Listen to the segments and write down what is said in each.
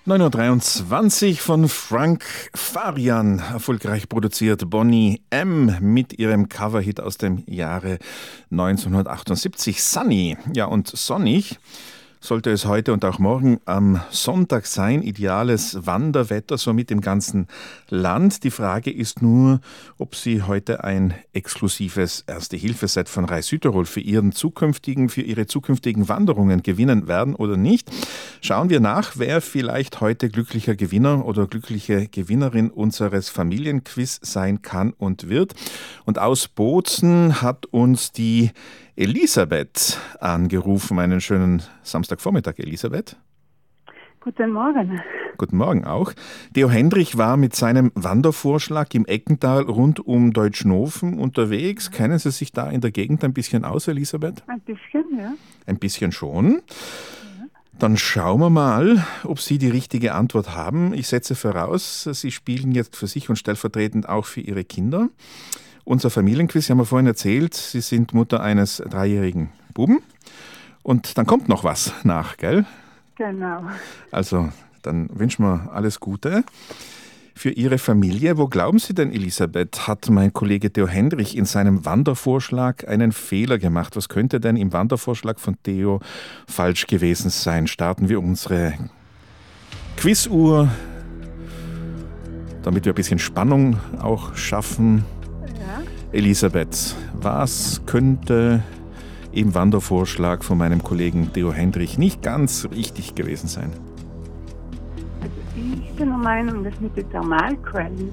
9:23 Uhr von Frank Farian, erfolgreich produziert. Boney M. mit ihrem Coverhit aus dem Jahre 1978, Sunny. Ja, und sonnig sollte es heute und auch morgen am Sonntag sein. Ideales Wanderwetter, somit im ganzen Land. Die Frage ist nur, ob Sie heute ein exklusives Erste-Hilfe-Set von Reis Südtirol für Ihre zukünftigen Wanderungen gewinnen werden oder nicht. Schauen wir nach, wer vielleicht heute glücklicher Gewinner oder glückliche Gewinnerin unseres Familienquiz sein kann und wird. Und aus Bozen hat uns die Elisabeth angerufen. Einen schönen Samstagvormittag, Elisabeth. Guten Morgen. Guten Morgen auch. Theo Hendrich war mit seinem Wandervorschlag im Eckental rund um Deutschnofen unterwegs. Kennen Sie sich da in der Gegend ein bisschen aus, Elisabeth? Ein bisschen, ja. Ein bisschen schon. Ja. Dann schauen wir mal, ob Sie die richtige Antwort haben. Ich setze voraus, Sie spielen jetzt für sich und stellvertretend auch für Ihre Kinder. Unser Familienquiz, Sie haben ja vorhin erzählt, Sie sind Mutter eines 3-jährigen Buben. Und dann kommt noch was nach, gell? Genau. Also, dann wünschen wir alles Gute für Ihre Familie. Wo glauben Sie denn, Elisabeth, hat mein Kollege Theo Hendrich in seinem Wandervorschlag einen Fehler gemacht? Was könnte denn im Wandervorschlag von Theo falsch gewesen sein? Starten wir unsere Quizuhr, damit wir ein bisschen Spannung auch schaffen. Ja. Elisabeth, was könnte im Wandervorschlag von meinem Kollegen Theo Hendrich nicht ganz richtig gewesen sein? Also ich bin der Meinung, das mit den Thermalquellen.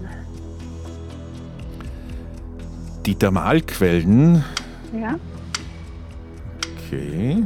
Die Thermalquellen? Ja. Okay.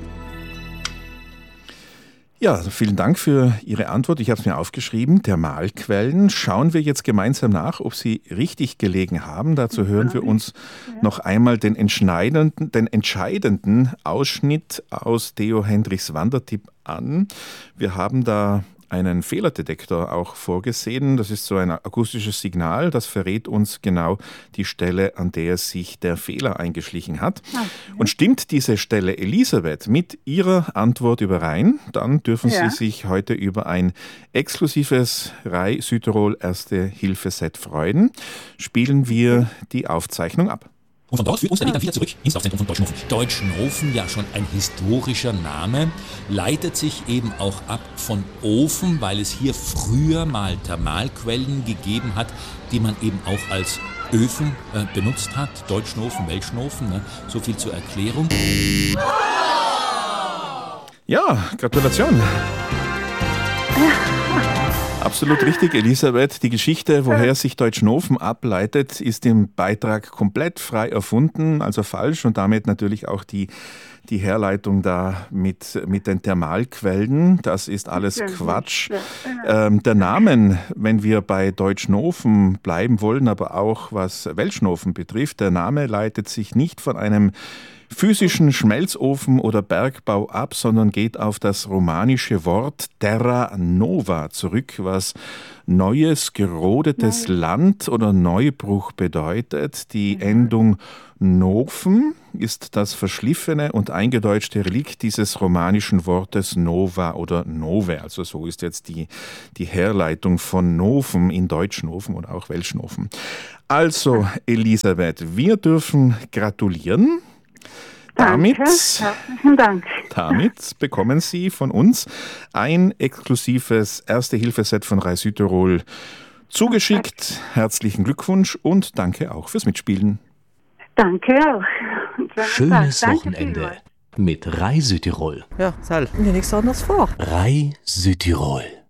Ja, vielen Dank für Ihre Antwort. Ich habe es mir aufgeschrieben. Thermalquellen. Schauen wir jetzt gemeinsam nach, ob Sie richtig gelegen haben. Dazu hören wir uns noch einmal den entscheidenden Ausschnitt aus Theo Hendrichs Wandertipp an. Wir haben da einen Fehlerdetektor auch vorgesehen. Das ist so ein akustisches Signal, das verrät uns genau die Stelle, an der sich der Fehler eingeschlichen hat. Okay. Und stimmt diese Stelle, Elisabeth, mit Ihrer Antwort überein, dann dürfen Sie sich heute über ein exklusives Reis Südtirol Erste-Hilfe-Set freuen. Spielen wir die Aufzeichnung ab. Und von dort führt uns der Weg dann wieder zurück ins Dorfzentrum von Deutschnofen. Deutschnofen, ja schon ein historischer Name, leitet sich eben auch ab von Ofen, weil es hier früher mal Thermalquellen gegeben hat, die man eben auch als Öfen benutzt hat. Deutschnofen, Welschnofen, ne? So viel zur Erklärung. Ja, Gratulation. Absolut richtig, Elisabeth. Die Geschichte, woher sich Deutschnofen ableitet, ist im Beitrag komplett frei erfunden, also falsch, und damit natürlich auch die Herleitung da mit den Thermalquellen. Das ist alles Quatsch. Der Name, wenn wir bei Deutschnofen bleiben wollen, aber auch was Welschnofen betrifft, der Name leitet sich nicht von einem physischen Schmelzofen oder Bergbau ab, sondern geht auf das romanische Wort Terra Nova zurück, was neues, gerodetes Land oder Neubruch bedeutet. Die Endung Noven ist das verschliffene und eingedeutschte Relikt dieses romanischen Wortes Nova oder Nove. Also so ist jetzt die Herleitung von Noven in Deutschnofen oder auch Welschnofen. Also, Elisabeth, wir dürfen gratulieren. Herzlichen Dank. Damit bekommen Sie von uns ein exklusives Erste-Hilfe-Set von Reis Südtirol zugeschickt. Herzlichen Glückwunsch und danke auch fürs Mitspielen. Danke auch. Schönes Wochenende mit Reis Südtirol. Ja, Sal. Mir nichts anderes vor. Reis Südtirol.